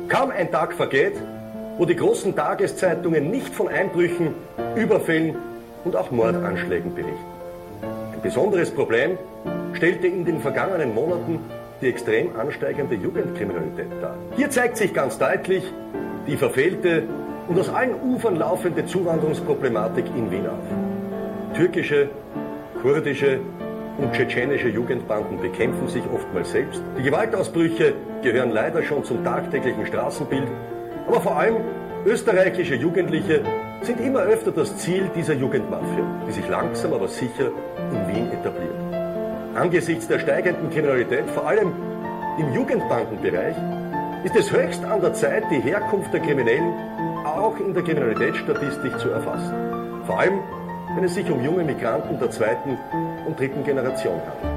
Kaum ein Tag vergeht, wo die großen Tageszeitungen nicht von Einbrüchen, Überfällen und auch Mordanschlägen berichten. Ein besonderes Problem stellte in den vergangenen Monaten die extrem ansteigende Jugendkriminalität dar. Hier zeigt sich ganz deutlich die verfehlte und aus allen Ufern laufende Zuwanderungsproblematik in Wien auf. Türkische, kurdische und tschetschenische Jugendbanden bekämpfen sich oftmals selbst. Die Gewaltausbrüche gehören leider schon zum tagtäglichen Straßenbild, aber vor allem österreichische Jugendliche sind immer öfter das Ziel dieser Jugendmafia, die sich langsam aber sicher in Wien etabliert. Angesichts der steigenden Kriminalität, vor allem im Jugendbandenbereich, ist es höchst an der Zeit, die Herkunft der Kriminellen auch in der Kriminalitätsstatistik zu erfassen. Vor allem, wenn es sich um junge Migranten der zweiten und dritten Generation handelt.